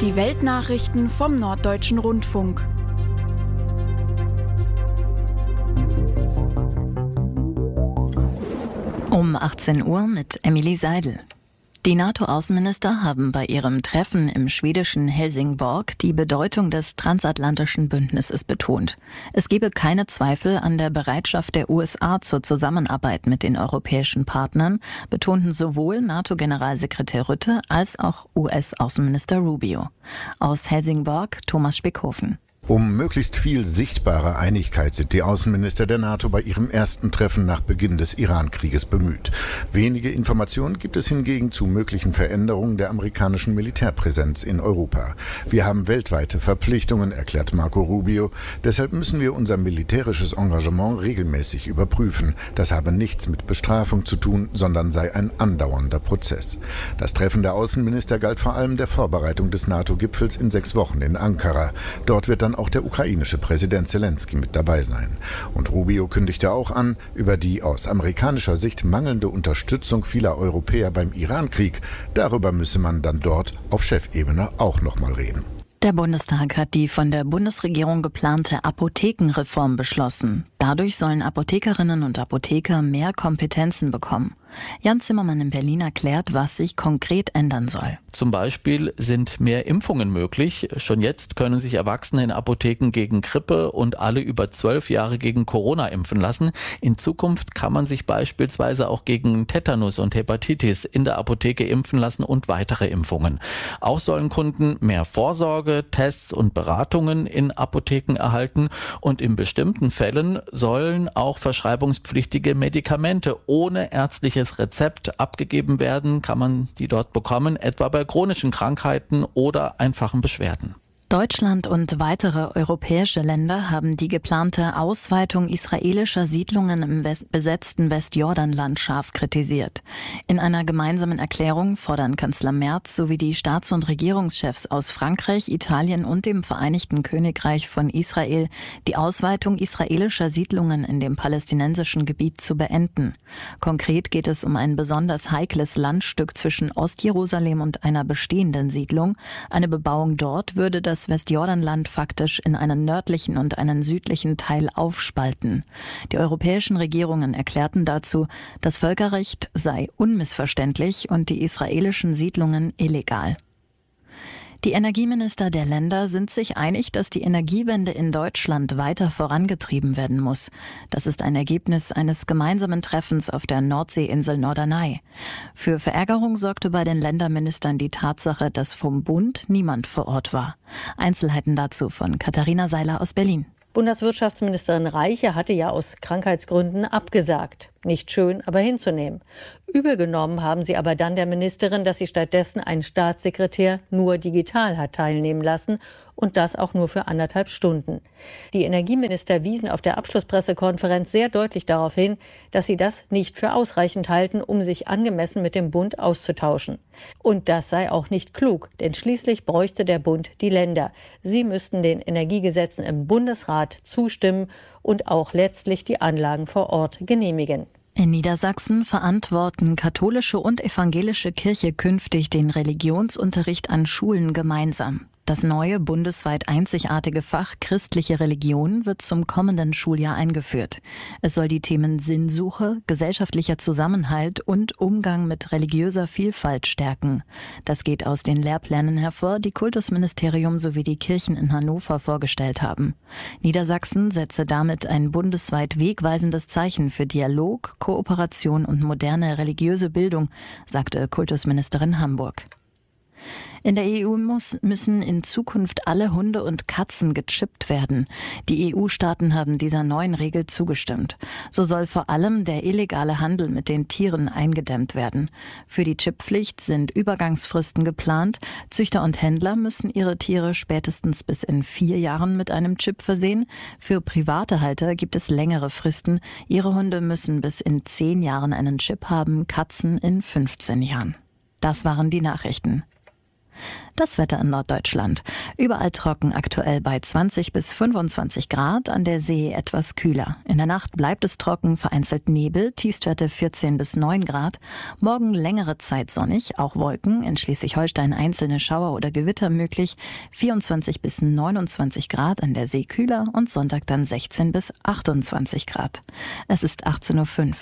Die Weltnachrichten vom Norddeutschen Rundfunk. Um 18 Uhr mit Emily Seidel. Die NATO-Außenminister haben bei ihrem Treffen im schwedischen Helsingborg die Bedeutung des transatlantischen Bündnisses betont. Es gebe keine Zweifel an der Bereitschaft der USA zur Zusammenarbeit mit den europäischen Partnern, betonten sowohl NATO-Generalsekretär Rutte als auch US-Außenminister Rubio. Aus Helsingborg Thomas Spickhofen. Um möglichst viel sichtbare Einigkeit sind die Außenminister der NATO bei ihrem ersten Treffen nach Beginn des Iran-Krieges bemüht. Wenige Informationen gibt es hingegen zu möglichen Veränderungen der amerikanischen Militärpräsenz in Europa. Wir haben weltweite Verpflichtungen, erklärt Marco Rubio. Deshalb müssen wir unser militärisches Engagement regelmäßig überprüfen. Das habe nichts mit Bestrafung zu tun, sondern sei ein andauernder Prozess. Das Treffen der Außenminister galt vor allem der Vorbereitung des NATO-Gipfels in 6 Wochen in Ankara. Dort wird dann auch der ukrainische Präsident Zelensky mit dabei sein. Und Rubio kündigte auch an, über die aus amerikanischer Sicht mangelnde Unterstützung vieler Europäer beim Iran-Krieg, darüber müsse man dann dort auf Chefebene auch nochmal reden. Der Bundestag hat die von der Bundesregierung geplante Apothekenreform beschlossen. Dadurch sollen Apothekerinnen und Apotheker mehr Kompetenzen bekommen. Jan Zimmermann in Berlin erklärt, was sich konkret ändern soll. Zum Beispiel sind mehr Impfungen möglich. Schon jetzt können sich Erwachsene in Apotheken gegen Grippe und alle über 12 Jahre gegen Corona impfen lassen. In Zukunft kann man sich beispielsweise auch gegen Tetanus und Hepatitis in der Apotheke impfen lassen und weitere Impfungen. Auch sollen Kunden mehr Vorsorge, Tests und Beratungen in Apotheken erhalten. Und in bestimmten Fällen sollen auch verschreibungspflichtige Medikamente ohne ärztliches Rezept abgegeben werden, kann man die dort bekommen, etwa bei chronischen Krankheiten oder einfachen Beschwerden. Deutschland und weitere europäische Länder haben die geplante Ausweitung israelischer Siedlungen im besetzten Westjordanland scharf kritisiert. In einer gemeinsamen Erklärung fordern Kanzler Merz sowie die Staats- und Regierungschefs aus Frankreich, Italien und dem Vereinigten Königreich von Israel, die Ausweitung israelischer Siedlungen in dem palästinensischen Gebiet zu beenden. Konkret geht es um ein besonders heikles Landstück zwischen Ostjerusalem und einer bestehenden Siedlung. Eine Bebauung dort würde das Westjordanland faktisch in einen nördlichen und einen südlichen Teil aufspalten. Die europäischen Regierungen erklärten dazu, das Völkerrecht sei unmissverständlich und die israelischen Siedlungen illegal. Die Energieminister der Länder sind sich einig, dass die Energiewende in Deutschland weiter vorangetrieben werden muss. Das ist ein Ergebnis eines gemeinsamen Treffens auf der Nordseeinsel Norderney. Für Verärgerung sorgte bei den Länderministern die Tatsache, dass vom Bund niemand vor Ort war. Einzelheiten dazu von Katharina Seiler aus Berlin. Bundeswirtschaftsministerin Reiche hatte ja aus Krankheitsgründen abgesagt. Nicht schön, aber hinzunehmen. Übel genommen haben sie aber dann der Ministerin, dass sie stattdessen einen Staatssekretär nur digital hat teilnehmen lassen und das auch nur für 1,5 Stunden. Die Energieminister wiesen auf der Abschlusspressekonferenz sehr deutlich darauf hin, dass sie das nicht für ausreichend halten, um sich angemessen mit dem Bund auszutauschen. Und das sei auch nicht klug, denn schließlich bräuchte der Bund die Länder. Sie müssten den Energiegesetzen im Bundesrat zustimmen und auch letztlich die Anlagen vor Ort genehmigen. In Niedersachsen verantworten katholische und evangelische Kirche künftig den Religionsunterricht an Schulen gemeinsam. Das neue bundesweit einzigartige Fach Christliche Religion wird zum kommenden Schuljahr eingeführt. Es soll die Themen Sinnsuche, gesellschaftlicher Zusammenhalt und Umgang mit religiöser Vielfalt stärken. Das geht aus den Lehrplänen hervor, die Kultusministerium sowie die Kirchen in Hannover vorgestellt haben. Niedersachsen setze damit ein bundesweit wegweisendes Zeichen für Dialog, Kooperation und moderne religiöse Bildung, sagte Kultusministerin Hamburg. In der EU müssen in Zukunft alle Hunde und Katzen gechippt werden. Die EU-Staaten haben dieser neuen Regel zugestimmt. So soll vor allem der illegale Handel mit den Tieren eingedämmt werden. Für die Chipppflicht sind Übergangsfristen geplant. Züchter und Händler müssen ihre Tiere spätestens bis in 4 Jahren mit einem Chip versehen. Für private Halter gibt es längere Fristen. Ihre Hunde müssen bis in 10 Jahren einen Chip haben, Katzen in 15 Jahren. Das waren die Nachrichten. Das Wetter in Norddeutschland. Überall trocken, aktuell bei 20 bis 25 Grad, an der See etwas kühler. In der Nacht bleibt es trocken, vereinzelt Nebel, Tiefstwerte 14 bis 9 Grad. Morgen längere Zeit sonnig, auch Wolken, in Schleswig-Holstein einzelne Schauer oder Gewitter möglich. 24 bis 29 Grad, an der See kühler und Sonntag dann 16 bis 28 Grad. Es ist 18:05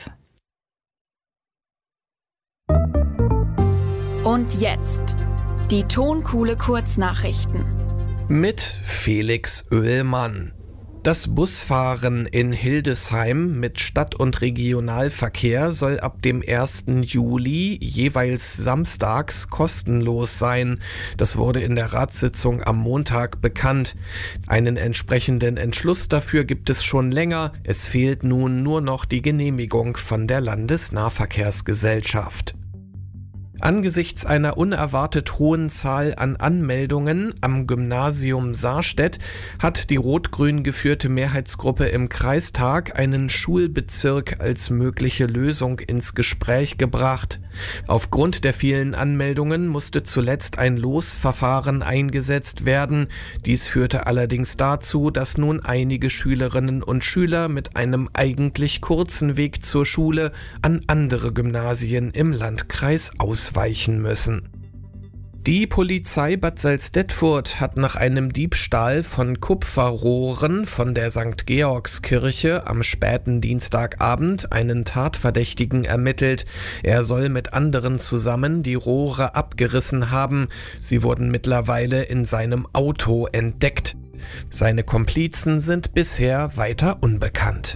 Uhr. Und jetzt die Tonkuhle Kurznachrichten. Mit Felix Oehlmann. Das Busfahren in Hildesheim mit Stadt- und Regionalverkehr soll ab dem 1. Juli jeweils samstags kostenlos sein. Das wurde in der Ratssitzung am Montag bekannt. Einen entsprechenden Entschluss dafür gibt es schon länger. Es fehlt nun nur noch die Genehmigung von der Landesnahverkehrsgesellschaft. Angesichts einer unerwartet hohen Zahl an Anmeldungen am Gymnasium Sarstedt hat die rot-grün geführte Mehrheitsgruppe im Kreistag einen Schulbezirk als mögliche Lösung ins Gespräch gebracht. Aufgrund der vielen Anmeldungen musste zuletzt ein Losverfahren eingesetzt werden. Dies führte allerdings dazu, dass nun einige Schülerinnen und Schüler mit einem eigentlich kurzen Weg zur Schule an andere Gymnasien im Landkreis ausweichen müssen. Die Polizei Bad Salzdetfurt hat nach einem Diebstahl von Kupferrohren von der St. Georgskirche am späten Dienstagabend einen Tatverdächtigen ermittelt. Er soll mit anderen zusammen die Rohre abgerissen haben. Sie wurden mittlerweile in seinem Auto entdeckt. Seine Komplizen sind bisher weiter unbekannt.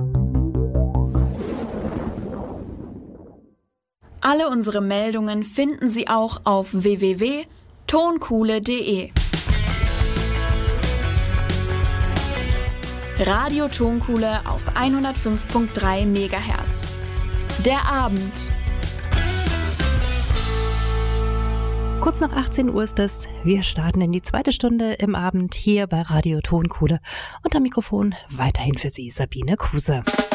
Alle unsere Meldungen finden Sie auch auf www.tonkuhle.de. Radio Tonkuhle auf 105.3 MHz. Der Abend. Kurz nach 18 Uhr ist es. Wir starten in die zweite Stunde im Abend hier bei Radio Tonkuhle. Und am Mikrofon weiterhin für Sie Sabine Kruse.